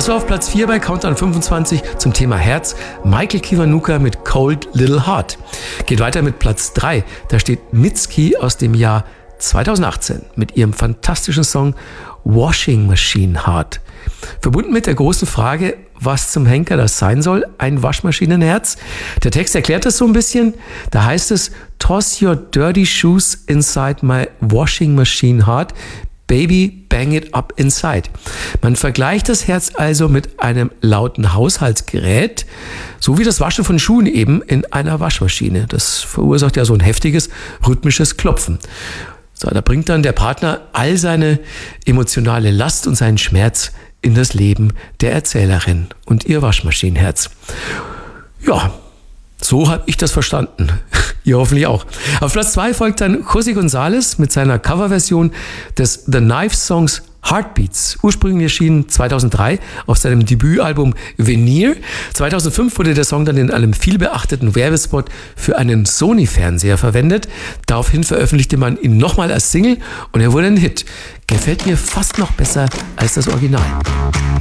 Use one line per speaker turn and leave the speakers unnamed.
Das war auf Platz 4 bei Countdown 25 zum Thema Herz. Michael Kiwanuka mit Cold Little Heart. Geht weiter mit Platz 3. Da steht Mitski aus dem Jahr 2018 mit ihrem fantastischen Song Washing Machine Heart. Verbunden mit der großen Frage, was zum Henker das sein soll, ein Waschmaschinenherz. Der Text erklärt das so ein bisschen. Da heißt es, toss your dirty shoes inside my washing machine heart. Baby, bang it up inside. Man vergleicht das Herz also mit einem lauten Haushaltsgerät, so wie das Waschen von Schuhen eben in einer Waschmaschine. Das verursacht ja so ein heftiges, rhythmisches Klopfen. So, da bringt dann der Partner all seine emotionale Last und seinen Schmerz in das Leben der Erzählerin und ihr Waschmaschinenherz. Ja, so habe ich das verstanden. Ihr hoffentlich auch. Auf Platz 2 folgt dann José González mit seiner Coverversion des The Knives Songs Heartbeats. Ursprünglich erschienen 2003 auf seinem Debütalbum Veneer. 2005 wurde der Song dann in einem vielbeachteten Werbespot für einen Sony-Fernseher verwendet. Daraufhin veröffentlichte man ihn nochmal als Single und er wurde ein Hit. Gefällt mir fast noch besser als das Original.